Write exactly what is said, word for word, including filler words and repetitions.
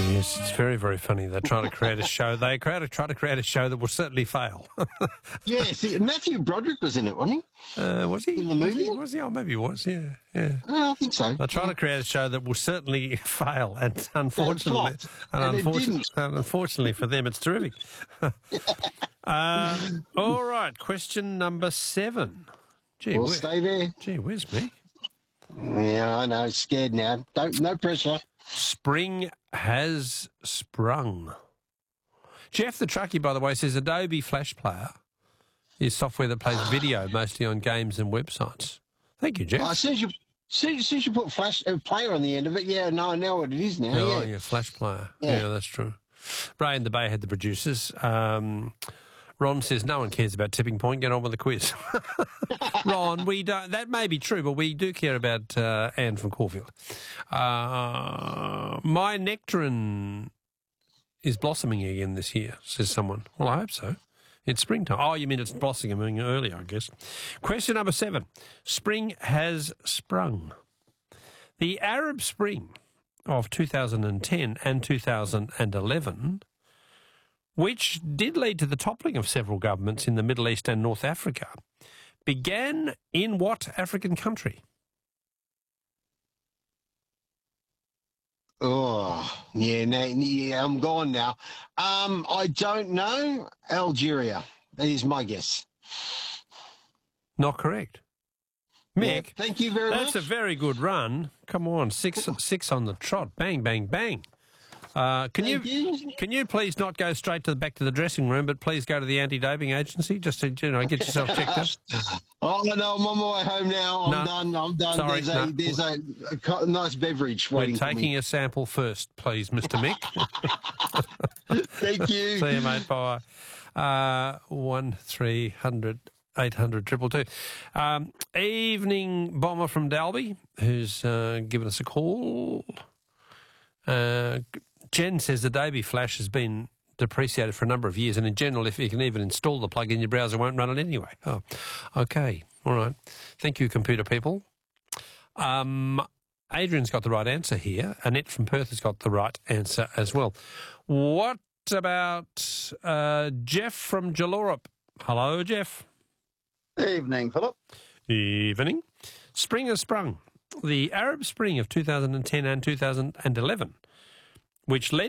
Yes, it's very, very funny. They're trying to create a show. They try to try to create a show that will certainly fail. Yeah, see, Matthew Broderick was in it, wasn't he? Uh, was he? In the movie? Was he? Was he? Oh, maybe he was, yeah. yeah. Oh, I think so. They're trying yeah. to create a show that will certainly fail, and unfortunately, flopped, and, and it unfortunately, didn't. and unfortunately for them, it's terrific. uh, all right, question number seven. Gee, We'll where, stay there. gee, where's me? Yeah, I know. Scared now. Don't. No pressure. Spring has sprung. Jeff the Truckie, by the way, says Adobe Flash Player is software that plays video mostly on games and websites. Thank you, Jeff. Oh, as soon as you, as soon as you put flash uh, player on the end of it, yeah, no, I know what it is now. Oh, yeah. yeah, Flash Player. Yeah. Yeah, that's true. Ray and the Bay had the producers. Um, Ron says no one cares about Tipping Point. Get on with the quiz. Ron, we don't. That may be true, but we do care about uh, Anne from Caulfield. Uh, my nectarine is blossoming again this year, says someone. Well, I hope so. It's springtime. Oh, you mean it's blossoming earlier, I guess. Question number seven. Spring has sprung. The Arab Spring of two thousand ten and two thousand eleven, which did lead to the toppling of several governments in the Middle East and North Africa, began in what African country? Oh, yeah, no, yeah, I'm gone now. Um, I don't know. Algeria. That is my guess. Not correct. Mick, Yeah, thank you very that's much. a very good run. Come on, six six on the trot. Bang, bang, bang. Uh, can you, Thank you. can you please not go straight to the back to the dressing room, but please go to the anti-doping agency just to you know get yourself checked out? Oh, no, I'm on my way home now. I'm No. done. I'm done. Sorry, there's a, no. there's a, a co- nice beverage We're waiting for taking me. a sample first, please, Mister Mick. Thank you. See you, mate. Bye. Uh, one three hundred eight hundred triple two. Um, evening bomber from Dalby, who's uh, given us a call. Uh, Jen says the Adobe Flash has been depreciated for a number of years, and in general, if you can even install the plug-in, your browser won't run it anyway. Oh, okay. All right. Thank you, computer people. Um, Adrian's got the right answer here. Annette from Perth has got the right answer as well. What about uh, Jeff from Jallorup? Hello, Jeff. Evening, Philip. Evening. Spring has sprung. The Arab Spring of two thousand ten and two thousand eleven, which led